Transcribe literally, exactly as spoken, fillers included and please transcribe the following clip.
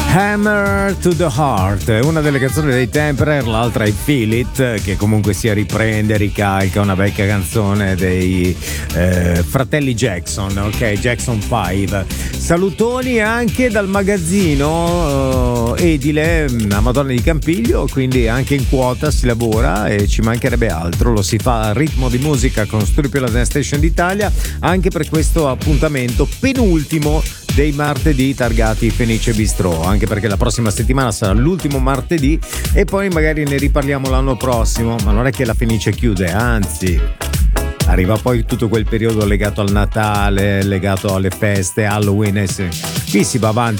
Hammer to the Heart, una delle canzoni dei Temperer, l'altra è Feel It, che comunque sia riprende, ricalca una vecchia canzone dei eh, fratelli Jackson, ok, Jackson cinque. Salutoni anche dal magazzino eh, edile a Madonna di Campiglio, quindi anche in quota si lavora e ci mancherebbe altro, lo si fa a ritmo di musica con Studio Pio, la Dance Station d'Italia, anche per questo appuntamento penultimo dei martedì targati Fenice Bistrò, anche perché la prossima settimana sarà l'ultimo martedì e poi magari ne riparliamo l'anno prossimo, ma non è che la Fenice chiude, anzi arriva poi tutto quel periodo legato al Natale, legato alle feste, Halloween, e qui si va avanti